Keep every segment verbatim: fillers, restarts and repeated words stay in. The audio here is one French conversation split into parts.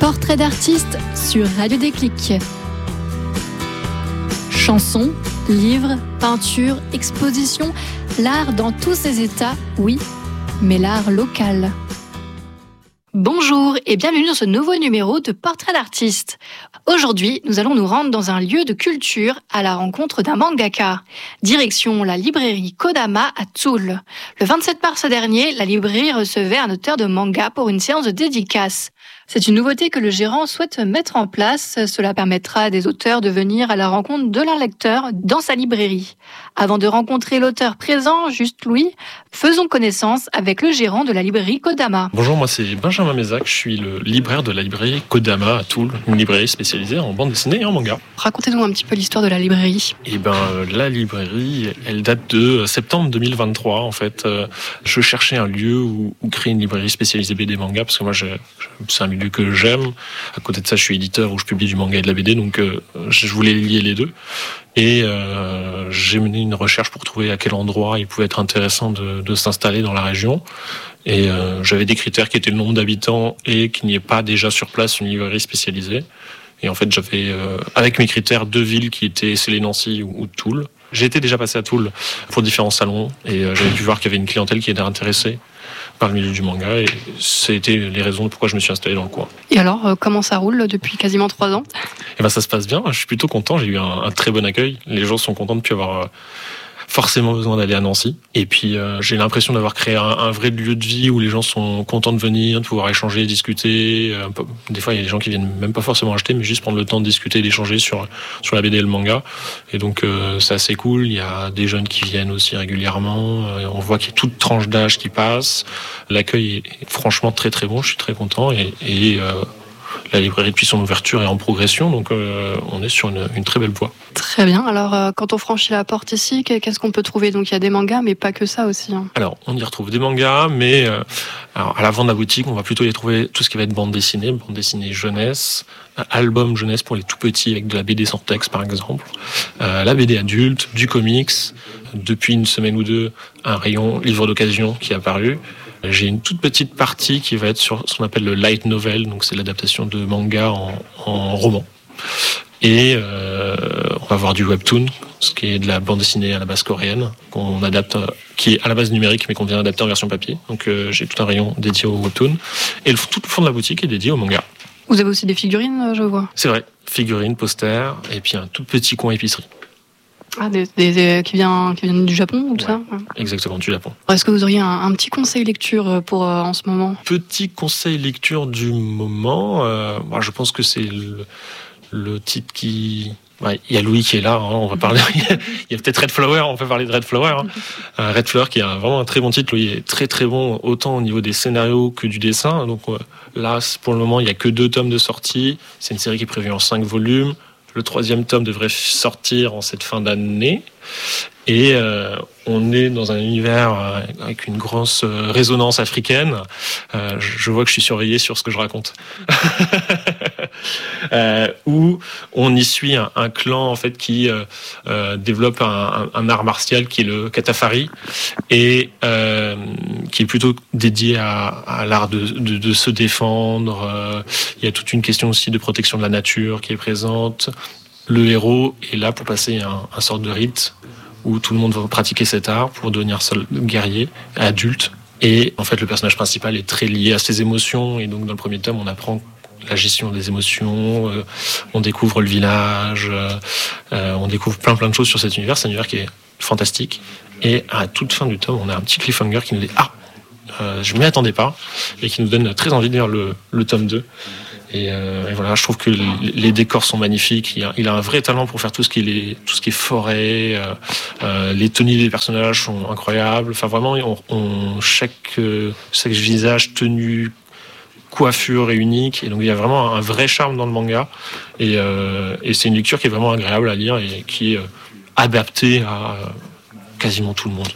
Portrait d'artiste sur Radio Déclic. Chansons, livres, peintures, expositions, l'art dans tous ses états, oui, mais l'art local. Bonjour et bienvenue dans ce nouveau numéro de Portrait d'artiste. Aujourd'hui, nous allons nous rendre dans un lieu de culture à la rencontre d'un mangaka. Direction la librairie Kodama à Toul. Le vingt-sept mars dernier, la librairie recevait un auteur de manga pour une séance de dédicace. C'est une nouveauté que le gérant souhaite mettre en place. Cela permettra à des auteurs de venir à la rencontre de leurs lecteurs dans sa librairie. Avant de rencontrer l'auteur présent, Juste Louis, faisons connaissance avec le gérant de la librairie Kodama. Bonjour, moi c'est Benjamin Mézac, je suis le libraire de la librairie Kodama à Toul, une librairie spécialisée en bande dessinée et en manga. Racontez-nous un petit peu l'histoire de la librairie. Et ben, la librairie, elle date de septembre deux mille vingt-trois en fait. Je cherchais un lieu où, où créer une librairie spécialisée B D manga, parce que moi je, c'est un milieu que j'aime. À côté de ça, je suis éditeur où je publie du manga et de la B D, donc euh, je voulais lier les deux. Et euh, j'ai mené une recherche pour trouver à quel endroit il pouvait être intéressant de, de s'installer dans la région. Et euh, j'avais des critères qui étaient le nombre d'habitants et qu'il n'y ait pas déjà sur place une librairie spécialisée. Et en fait, j'avais, euh, avec mes critères, deux villes qui étaient Célé-Nancy ou, ou Toul. J'étais déjà passé à Toul pour différents salons et euh, j'avais pu voir qu'il y avait une clientèle qui était intéressée par le milieu du manga et c'était les raisons de pourquoi je me suis installé dans le coin. Et alors, euh, comment ça roule depuis quasiment trois ans ? Et ben ça se passe bien, je suis plutôt content, j'ai eu un, un très bon accueil. Les gens sont contents de ne plus avoir euh, forcément besoin d'aller à Nancy. Et puis euh, j'ai l'impression d'avoir créé un, un vrai lieu de vie où les gens sont contents de venir, de pouvoir échanger, discuter. Un peu. Des fois, il y a des gens qui viennent même pas forcément acheter, mais juste prendre le temps de discuter, d'échanger sur sur la B D et le manga. Et donc euh, c'est assez cool. Il y a des jeunes qui viennent aussi régulièrement. On voit qu'il y a toute tranche d'âge qui passe. L'accueil est franchement très très bon. Je suis très content et, et euh, la librairie, depuis son ouverture, est en progression, donc euh, on est sur une, une très belle voie. Très bien. Alors, euh, quand on franchit la porte ici, qu'est-ce qu'on peut trouver ? Donc, il y a des mangas, mais pas que ça aussi. Hein. Alors, on y retrouve des mangas, mais euh, alors, à l'avant de la boutique, on va plutôt y trouver tout ce qui va être bande dessinée, bande dessinée jeunesse, album jeunesse pour les tout petits, avec de la B D sans texte, par exemple, euh, la B D adulte, du comics. Depuis une semaine ou deux, un rayon livre d'occasion qui est apparu. J'ai une toute petite partie qui va être sur ce qu'on appelle le light novel, donc c'est l'adaptation de manga en, en roman. Et euh, on va voir du webtoon, ce qui est de la bande dessinée à la base coréenne, qu'on adapte, qui est à la base numérique, mais qu'on vient adapter en version papier. Donc euh, j'ai tout un rayon dédié au webtoon. Et le, tout le fond de la boutique est dédié au manga. Vous avez aussi des figurines, je vois. C'est vrai, figurines, posters, et puis un tout petit coin épicerie. Ah, des, des, des, qui, vient, qui viennent du Japon ou tout ouais, ça ? Exactement, du Japon. Est-ce que vous auriez un, un petit conseil lecture pour euh, en ce moment ? Petit conseil lecture du moment, euh, moi je pense que c'est le, le titre qui... Ouais, il y a Louis qui est là, hein, on va parler. Il y a peut-être Red Flower, on peut parler de Red Flower. Hein. Euh, Red Flower qui est un, vraiment un très bon titre. Louis est très très bon, autant au niveau des scénarios que du dessin. Donc euh, là, pour le moment, il y a que deux tomes de sortie. C'est une série qui est prévue en cinq volumes. Le troisième tome devrait sortir en cette fin d'année. Et euh, on est dans un univers euh, avec une grosse euh, résonance africaine. Euh, je vois que je suis surveillé sur ce que je raconte. euh, où on y suit un, un clan en fait qui euh, euh, développe un, un, un art martial qui est le katafari et euh, qui est plutôt dédié à, à l'art de, de, de se défendre. Euh, il y a toute une question aussi de protection de la nature qui est présente. Le héros est là pour passer un, un sorte de rite où tout le monde va pratiquer cet art pour devenir seul guerrier, adulte. Et en fait, le personnage principal est très lié à ses émotions. Et donc, dans le premier tome, on apprend la gestion des émotions, euh, on découvre le village, euh, on découvre plein plein de choses sur cet univers. C'est un univers qui est fantastique. Et à toute fin du tome, on a un petit cliffhanger qui nous dit « Ah, euh, je m'y attendais pas » et qui nous donne très envie de lire le, le tome deux. Et, euh, et voilà, je trouve que les décors sont magnifiques. Il a, il a un vrai talent pour faire tout ce qui est, tout ce qui est forêt. Euh, euh, les tenues des personnages sont incroyables. Enfin, vraiment, on, on, chaque, euh, chaque visage, tenue, coiffure est unique. Et donc, il y a vraiment un vrai charme dans le manga. Et, euh, et c'est une lecture qui est vraiment agréable à lire et qui est euh, adaptée à euh, quasiment tout le monde.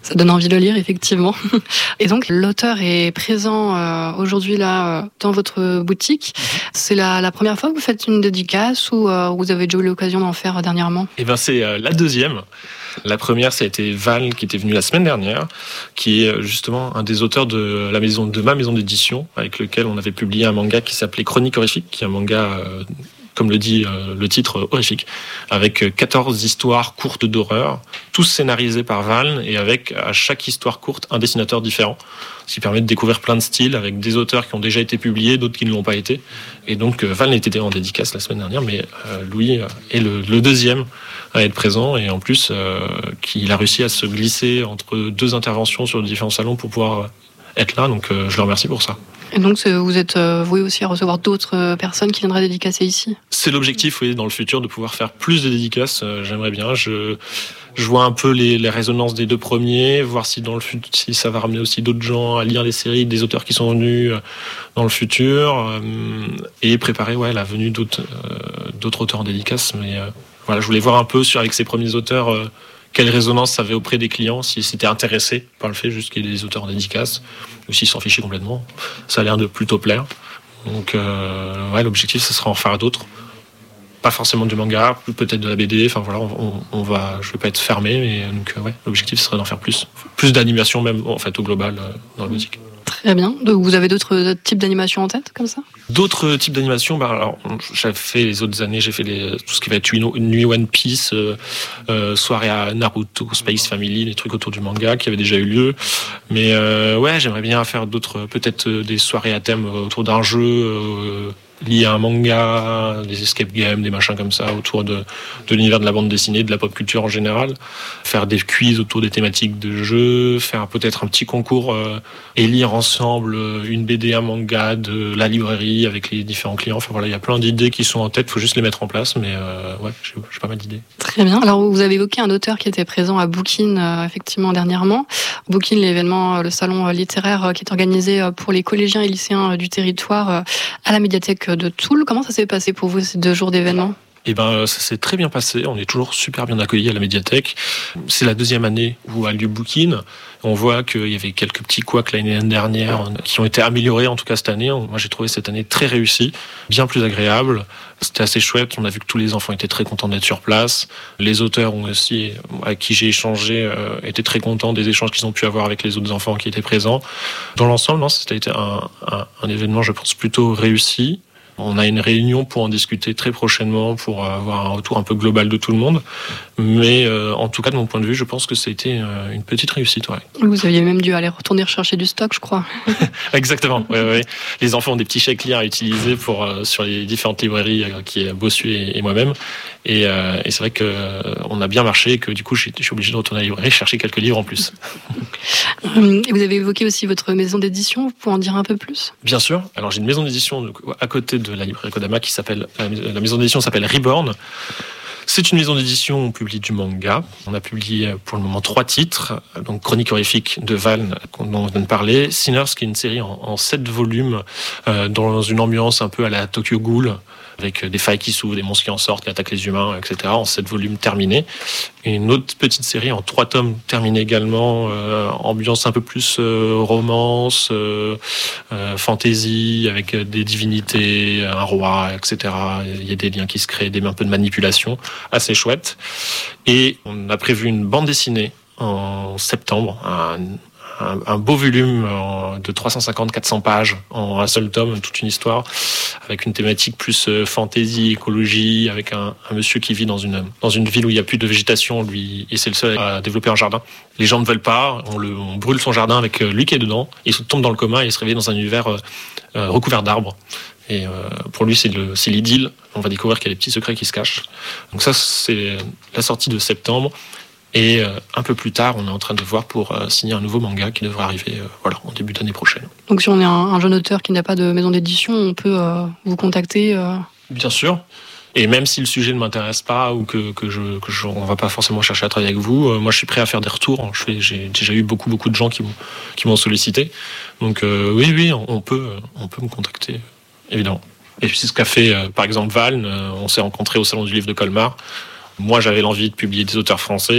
Ça donne envie de le lire, effectivement. Et donc, l'auteur est présent euh, aujourd'hui là euh, dans votre boutique. Mmh. C'est la, la première fois que vous faites une dédicace ou euh, vous avez déjà eu l'occasion d'en faire dernièrement ? Eh ben, c'est euh, la deuxième. La première, ça a été Val, qui était venu la semaine dernière, qui est justement un des auteurs de la maison de ma maison d'édition, avec lequel on avait publié un manga qui s'appelait Chronique horrifique, qui est un manga euh, comme le dit euh, le titre, horrifique, avec quatorze histoires courtes d'horreur, tous scénarisés par Valne, et avec à chaque histoire courte un dessinateur différent, ce qui permet de découvrir plein de styles, avec des auteurs qui ont déjà été publiés, d'autres qui ne l'ont pas été. Et donc Valne était en dédicace la semaine dernière, mais euh, Louis est le, le deuxième à être présent, et en plus euh, qu'il a réussi à se glisser entre deux interventions sur différents salons pour pouvoir être là, donc euh, je le remercie pour ça. Et donc, vous êtes euh, voué aussi à recevoir d'autres personnes qui viendraient dédicacer ici ? C'est l'objectif, oui, dans le futur, de pouvoir faire plus de dédicaces. Euh, j'aimerais bien. Je, je vois un peu les, les résonances des deux premiers, voir si dans le futur, si ça va ramener aussi d'autres gens à lire les séries, des auteurs qui sont venus euh, dans le futur, euh, et préparer, ouais, la venue d'autres, euh, d'autres auteurs en dédicace. Mais euh, voilà, je voulais voir un peu sur avec ces premiers auteurs. Euh, Quelle résonance ça avait auprès des clients, s'ils s'étaient intéressés par le fait juste qu'il y ait des auteurs en dédicace, ou s'ils s'en fichaient complètement. Ça a l'air de plutôt plaire. Donc, euh, ouais, l'objectif, ce sera en faire d'autres. Pas forcément du manga, peut-être de la B D. Enfin voilà, on, on va. Je vais pas être fermé, mais donc ouais, l'objectif ce serait d'en faire plus, plus d'animation même en fait au global euh, dans la boutique. Très bien. Donc vous avez d'autres, d'autres types d'animations en tête comme ça ? D'autres types d'animations, bah alors j'ai fait les autres années, j'ai fait les, tout ce qui va être nuit One Piece, euh, euh, soirée à Naruto, Space Family, les trucs autour du manga qui avaient déjà eu lieu. Mais euh, ouais, j'aimerais bien faire d'autres, peut-être des soirées à thème autour d'un jeu euh, lié à un manga, des escape games, des machins comme ça autour de, de l'univers de la bande dessinée, de la pop culture en général. Faire des quiz autour des thématiques de jeux, faire peut-être un petit concours euh, et lire ensemble une B D, un manga de la librairie avec les différents clients. Enfin voilà, il y a plein d'idées qui sont en tête, il faut juste les mettre en place, mais euh, ouais, j'ai, j'ai pas mal d'idées. Très bien. Alors vous avez évoqué un auteur qui était présent à Bookin euh, effectivement dernièrement. Bookin, l'événement, le salon littéraire euh, qui est organisé pour les collégiens et lycéens du territoire euh, à la médiathèque de Toul. Comment ça s'est passé pour vous ces deux jours d'événement ? Eh ben, ça s'est très bien passé. On est toujours super bien accueillis à la médiathèque. C'est la deuxième année où a lieu Bookin. On voit qu'il y avait quelques petits couacs l'année dernière qui ont été améliorés, en tout cas cette année. Moi, j'ai trouvé cette année très réussie, bien plus agréable. C'était assez chouette. On a vu que tous les enfants étaient très contents d'être sur place. Les auteurs ont aussi, avec qui j'ai échangé, euh, étaient très contents des échanges qu'ils ont pu avoir avec les autres enfants qui étaient présents. Dans l'ensemble, non, c'était un, un, un événement, je pense, plutôt réussi. On a une réunion pour en discuter très prochainement, pour avoir un retour un peu global de tout le monde. Mais euh, en tout cas, de mon point de vue, je pense que ça a été euh, une petite réussite. Ouais. Vous aviez même dû aller retourner rechercher du stock, je crois. Exactement. Ouais, ouais. Les enfants ont des petits chèques liens à utiliser pour, euh, sur les différentes librairies euh, qui est Bossu et, et moi-même. Et, euh, et c'est vrai qu'on euh, a bien marché et que du coup, je suis obligé de retourner à la librairie chercher quelques livres en plus. Et vous avez évoqué aussi votre maison d'édition. Vous pouvez en dire un peu plus ? Bien sûr. Alors, j'ai une maison d'édition à côté de la librairie Kodama qui s'appelle, la maison d'édition s'appelle Reborn. C'est une maison d'édition où on publie du manga. On a publié pour le moment trois titres. Donc, Chronique horrifique de Valne, dont on vient de parler. Sinners, qui est une série en, en sept volumes, euh, dans une ambiance un peu à la Tokyo Ghoul, avec des failles qui s'ouvrent, des monstres qui en sortent, qui attaquent les humains, et cetera, en sept volumes terminés. Et une autre petite série en trois tomes terminée également, euh, ambiance un peu plus euh, romance, euh, euh, fantasy, avec des divinités, un roi, et cetera. Il y a des liens qui se créent, des un peu de manipulation, assez chouette. Et on a prévu une bande dessinée en septembre, un Un, un beau volume de trois cent cinquante à quatre cents pages en un seul tome, toute une histoire, avec une thématique plus fantasy, écologie, avec un, un monsieur qui vit dans une, dans une ville où il n'y a plus de végétation, lui, et c'est le seul à développer un jardin. Les gens ne veulent pas, on, le, on brûle son jardin avec lui qui est dedans, et il tombe dans le coma et il se réveille dans un univers euh, recouvert d'arbres. Et euh, pour lui, c'est, le, c'est l'idylle. On va découvrir qu'il y a des petits secrets qui se cachent. Donc ça, c'est la sortie de septembre. Et euh, un peu plus tard, on est en train de voir pour euh, signer un nouveau manga qui devrait arriver euh, voilà, en début d'année prochaine. Donc si on est un, un jeune auteur qui n'a pas de maison d'édition, on peut euh, vous contacter euh... Bien sûr. Et même si le sujet ne m'intéresse pas ou que, que je, que je, on va pas forcément chercher à travailler avec vous, euh, moi je suis prêt à faire des retours. Je fais, j'ai déjà eu beaucoup beaucoup de gens qui m'ont, qui m'ont sollicité. Donc euh, oui, oui, on peut, on peut me contacter, évidemment. Et puis c'est ce qu'a fait euh, par exemple Valne. Euh, on s'est rencontrés au Salon du Livre de Colmar. Moi, j'avais l'envie de publier des auteurs français.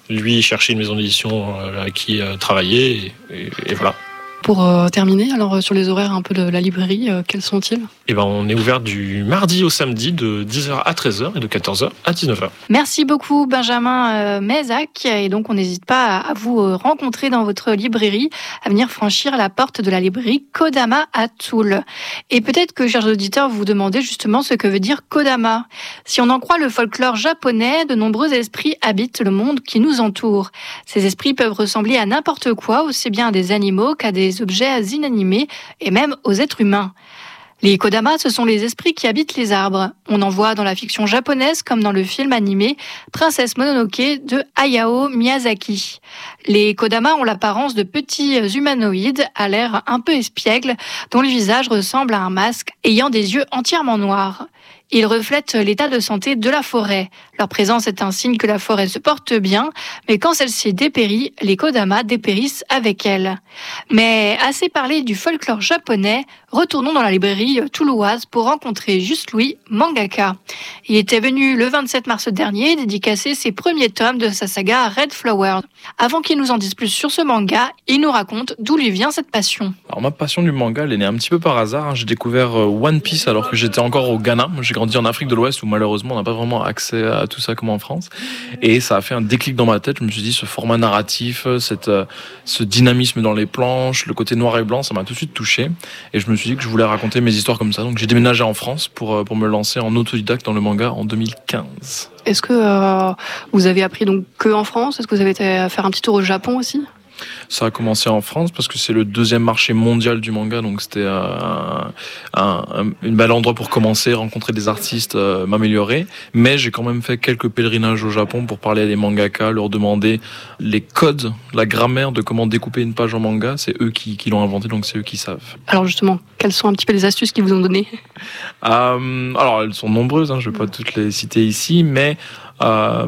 lui cherchait une maison d'édition euh, à qui euh, travailler, et, et, et voilà. Pour euh, terminer, alors euh, sur les horaires un peu de la librairie, euh, quels sont-ils ? Eh ben, on est ouvert du mardi au samedi de dix heures à treize heures et de quatorze heures à dix-neuf heures. Merci beaucoup Benjamin euh, Mézac, et donc on n'hésite pas à, à vous euh, rencontrer dans votre librairie, à venir franchir la porte de la librairie Kodama à Toul. Et peut-être que, chers auditeurs, vous vous demandez justement ce que veut dire Kodama. Si on en croit le folklore japonais, de nombreux esprits habitent le monde qui nous entoure. Ces esprits peuvent ressembler à n'importe quoi, aussi bien à des animaux qu'à des objets inanimés et même aux êtres humains. Les Kodama, ce sont les esprits qui habitent les arbres. On en voit dans la fiction japonaise comme dans le film animé Princesse Mononoke de Hayao Miyazaki. Les Kodama ont l'apparence de petits humanoïdes à l'air un peu espiègle, dont le visage ressemble à un masque ayant des yeux entièrement noirs. Ils reflètent l'état de santé de la forêt. Leur présence est un signe que la forêt se porte bien, mais quand celle-ci dépérit, les Kodama dépérissent avec elle. Mais assez parlé du folklore japonais, retournons dans la librairie toulouoise pour rencontrer Juste Louis, mangaka. Il était venu le vingt-sept mars dernier dédicacer ses premiers tomes de sa saga Red Flower. Avant qu'il nous en dise plus sur ce manga, il nous raconte d'où lui vient cette passion. Alors ma passion du manga, elle est née un petit peu par hasard. J'ai découvert One Piece alors que j'étais encore au Ghana. J'ai grandi en Afrique de l'Ouest où malheureusement on n'a pas vraiment accès à tout ça comme en France. Et ça a fait un déclic dans ma tête. Je me suis dit, ce format narratif, cette, ce dynamisme dans les planches, le côté noir et blanc, ça m'a tout de suite touché. Et je me suis dit que je voulais raconter mes histoires comme ça. Donc j'ai déménagé en France pour, pour me lancer en autodidacte dans le manga en deux mille quinze. Est-ce que euh, vous avez appris donc que en France ? Est-ce que vous avez été faire un petit tour au Japon aussi ? Ça a commencé en France parce que c'est le deuxième marché mondial du manga, donc c'était un, un, un une bel endroit pour commencer, rencontrer des artistes, euh, m'améliorer. Mais j'ai quand même fait quelques pèlerinages au Japon pour parler à des mangakas, leur demander les codes, la grammaire de comment découper une page en manga. C'est eux qui, qui l'ont inventé, donc c'est eux qui savent. Alors justement, quelles sont un petit peu les astuces qu'ils vous ont données ? euh, Alors elles sont nombreuses, hein, je ne vais pas toutes les citer ici, mais euh,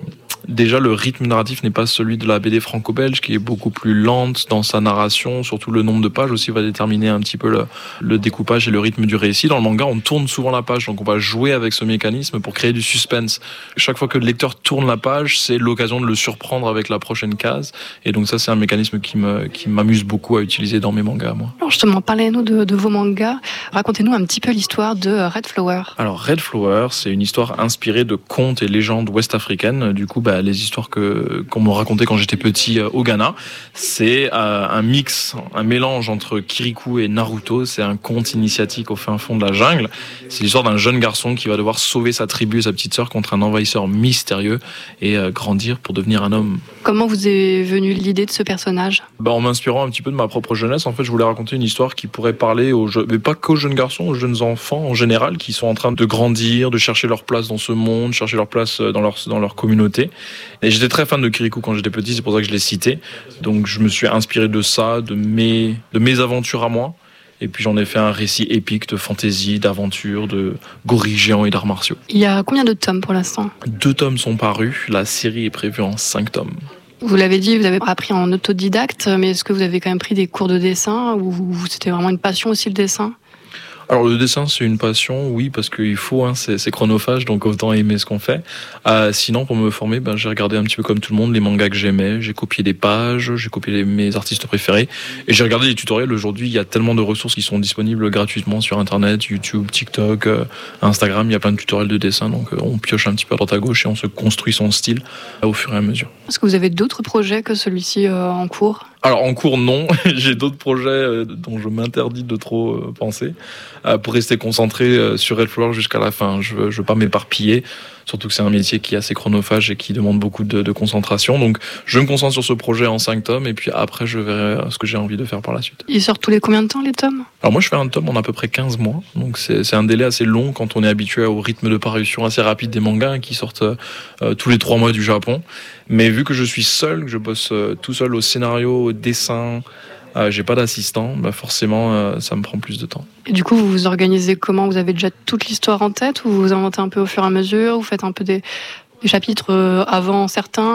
déjà, le rythme narratif n'est pas celui de la B D franco-belge, qui est beaucoup plus lente dans sa narration. Surtout, le nombre de pages aussi va déterminer un petit peu le, le découpage et le rythme du récit. Dans le manga, on tourne souvent la page, donc on va jouer avec ce mécanisme pour créer du suspense. Chaque fois que le lecteur tourne la page, c'est l'occasion de le surprendre avec la prochaine case. Et donc ça, c'est un mécanisme qui me, qui m'amuse beaucoup à utiliser dans mes mangas, moi. Alors justement, parlez-nous de, de vos mangas. Racontez-nous un petit peu l'histoire de Red Flower. Alors, Red Flower, c'est une histoire inspirée de contes et légendes ouest-africaines. Du coup, bah, les histoires que qu'on me racontait quand j'étais petit euh, au Ghana, c'est euh, un mix, un mélange entre Kirikou et Naruto. C'est un conte initiatique au fin fond de la jungle. C'est l'histoire d'un jeune garçon qui va devoir sauver sa tribu et sa petite sœur contre un envahisseur mystérieux et euh, grandir pour devenir un homme. Comment vous est venue l'idée de ce personnage ? Bah, en m'inspirant un petit peu de ma propre jeunesse, en fait, je voulais raconter une histoire qui pourrait parler aux jeunes, mais pas qu'aux jeunes garçons, aux jeunes enfants en général, qui sont en train de grandir, de chercher leur place dans ce monde, chercher leur place dans leur dans leur communauté. Et j'étais très fan de Kirikou quand j'étais petit, c'est pour ça que je l'ai cité. Donc je me suis inspiré de ça, de mes, de mes aventures à moi. Et puis j'en ai fait un récit épique de fantaisie, d'aventure, de gorilles géants et d'arts martiaux. Il y a combien de tomes pour l'instant ? Deux tomes sont parus, la série est prévue en cinq tomes. Vous l'avez dit, vous avez appris en autodidacte, mais est-ce que vous avez quand même pris des cours de dessin ou c'était vraiment une passion aussi le dessin ? Alors le dessin c'est une passion, oui, parce qu'il faut, hein, c'est, c'est chronophage, donc autant aimer ce qu'on fait. Euh, sinon pour me former, ben, j'ai regardé un petit peu comme tout le monde les mangas que j'aimais, j'ai copié des pages, j'ai copié les, mes artistes préférés, et j'ai regardé des tutoriels. Aujourd'hui il y a tellement de ressources qui sont disponibles gratuitement sur internet, YouTube, TikTok, euh, Instagram, il y a plein de tutoriels de dessin, donc euh, on pioche un petit peu à droite à gauche et on se construit son style euh, au fur et à mesure. Est-ce que vous avez d'autres projets que celui-ci euh, en cours ? Alors en cours non, j'ai d'autres projets euh, dont je m'interdis de trop euh, penser euh, pour rester concentré euh, sur Red Flower jusqu'à la fin. Je veux, je veux pas m'éparpiller, surtout que c'est un métier qui est assez chronophage et qui demande beaucoup de, de concentration. Donc je me concentre sur ce projet en cinq tomes et puis après je verrai ce que j'ai envie de faire par la suite. Ils sortent tous les combien de temps les tomes ? Alors moi je fais un tome en à peu près quinze mois, donc c'est, c'est un délai assez long quand on est habitué au rythme de parution assez rapide des mangas qui sortent euh, tous les trois mois du Japon. Mais vu que je suis seul, que je bosse euh, tout seul au scénario, au dessin, euh, j'ai pas d'assistant, bah forcément euh, ça me prend plus de temps. Et du coup vous vous organisez comment ? Vous avez déjà toute l'histoire en tête ou vous vous inventez un peu au fur et à mesure ? Vous faites un peu des, des chapitres avant certains ?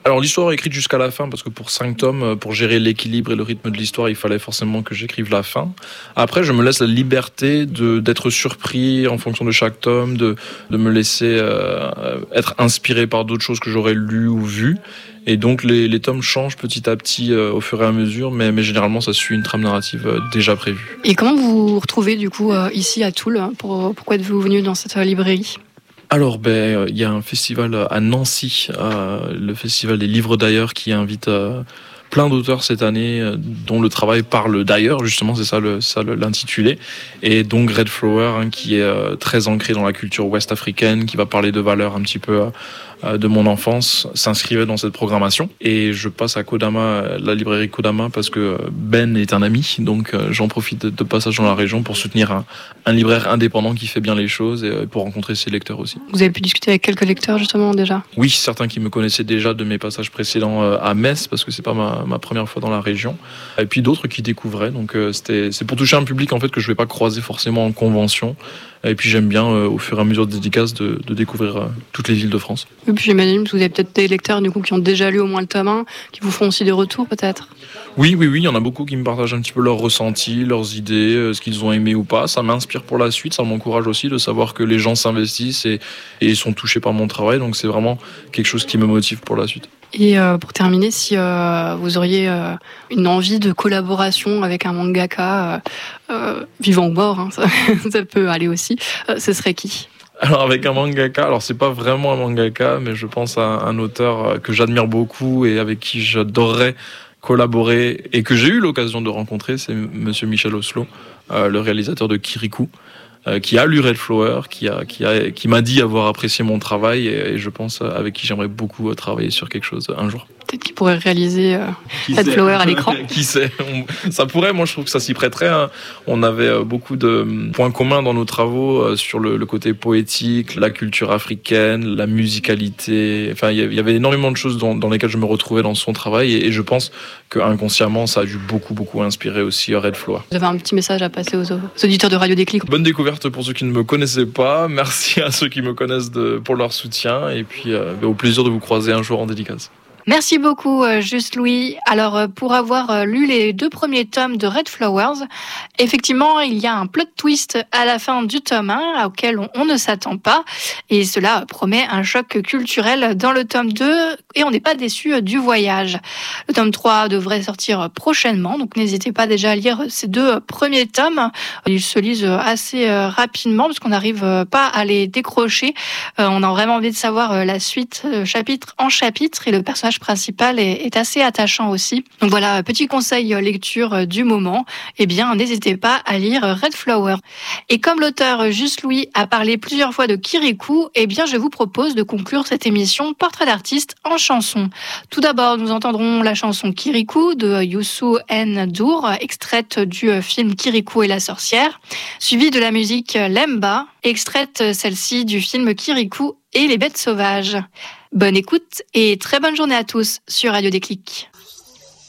Alors l'histoire est écrite jusqu'à la fin parce que pour cinq tomes, pour gérer l'équilibre et le rythme de l'histoire, il fallait forcément que j'écrive la fin. Après, je me laisse la liberté de d'être surpris en fonction de chaque tome, de de me laisser euh, être inspiré par d'autres choses que j'aurais lues ou vues. Et donc les les tomes changent petit à petit euh, au fur et à mesure, mais mais généralement ça suit une trame narrative euh, déjà prévue. Et comment vous vous retrouvez du coup euh, ici à Toul pour, Pourquoi êtes-vous venu dans cette euh, librairie ? Alors, ben, il y a un festival à Nancy, euh, le festival des livres d'ailleurs, qui invite euh, plein d'auteurs cette année, euh, dont le travail parle d'ailleurs, justement, c'est ça, le, ça le, l'intitulé. Et donc Red Flower, hein, qui est euh, très ancré dans la culture ouest-africaine, qui va parler de valeurs un petit peu euh, de mon enfance, s'inscrivait dans cette programmation. Et je passe à Kodama, la librairie Kodama, parce que Ben est un ami, donc euh, j'en profite de, de passage dans la région pour soutenir un, un libraire indépendant qui fait bien les choses et euh, pour rencontrer ses lecteurs aussi. Vous avez pu discuter avec quelques lecteurs justement déjà ? Oui, certains qui me connaissaient déjà de mes passages précédents euh, à Metz, parce que c'est pas ma, ma première fois dans la région. Et puis d'autres qui découvraient, donc euh, c'était, c'est pour toucher un public en fait que je vais pas croiser forcément en convention. Et puis j'aime bien, euh, au fur et à mesure de dédicaces, de, de découvrir euh, toutes les villes de France. Et puis j'imagine que vous avez peut-être des lecteurs du coup qui ont déjà lu au moins le tome un, qui vous font aussi des retours peut-être ? Oui, oui, oui, il y en a beaucoup qui me partagent un petit peu leurs ressentis, leurs idées, euh, ce qu'ils ont aimé ou pas. Ça m'inspire pour la suite, ça m'encourage aussi de savoir que les gens s'investissent et, et sont touchés par mon travail. Donc c'est vraiment quelque chose qui me motive pour la suite. Et euh, pour terminer, si euh, vous auriez euh, une envie de collaboration avec un mangaka euh, euh, vivant ou mort, hein, ça, ça peut aller aussi, euh, ce serait qui ? Alors avec un mangaka, alors c'est pas vraiment un mangaka, mais je pense à un auteur que j'admire beaucoup et avec qui j'adorerais collaborer et que j'ai eu l'occasion de rencontrer, c'est Monsieur Michel Oslo, euh, le réalisateur de Kirikou, euh, qui a lu Red Flower, qui a, qui a, qui m'a dit avoir apprécié mon travail et, et je pense avec qui j'aimerais beaucoup travailler sur quelque chose un jour. Peut-être qu'il pourrait réaliser euh, Red Flower à l'écran. Qui sait, on, ça pourrait, moi je trouve que ça s'y prêterait. Hein. On avait beaucoup de points communs dans nos travaux sur le, le côté poétique, la culture africaine, la musicalité. Enfin, il y avait énormément de choses dans, dans lesquelles je me retrouvais dans son travail et, et je pense que inconsciemment ça a dû beaucoup beaucoup inspirer aussi Red Flower. Vous avez un petit message à passer aux, aux auditeurs de Radio Déclic. Bonne découverte pour ceux qui ne me connaissaient pas. Merci à ceux qui me connaissent de, pour leur soutien et puis euh, au plaisir de vous croiser un jour en dédicace. Merci beaucoup, Juste Louis. Alors, pour avoir lu les deux premiers tomes de Red Flowers, effectivement, il y a un plot twist à la fin du tome un, auquel on, on ne s'attend pas. Et cela promet un choc culturel dans le tome deux, et on n'est pas déçu du voyage. Le tome trois devrait sortir prochainement, donc n'hésitez pas déjà à lire ces deux premiers tomes. Ils se lisent assez rapidement, parce qu'on n'arrive pas à les décrocher. On a vraiment envie de savoir la suite, chapitre en chapitre, et le personnage principal est, est assez attachant aussi. Donc voilà, petit conseil lecture du moment, eh bien n'hésitez pas à lire Red Flower. Et comme l'auteur Juste Louis a parlé plusieurs fois de Kirikou, eh bien je vous propose de conclure cette émission Portrait d'artiste en chanson. Tout d'abord, nous entendrons la chanson Kirikou de Youssou N'Dour, extraite du film Kirikou et la sorcière, suivie de la musique Lemba, extraite celle-ci du film Kirikou et les bêtes sauvages. Bonne écoute et très bonne journée à tous sur Radio Déclic.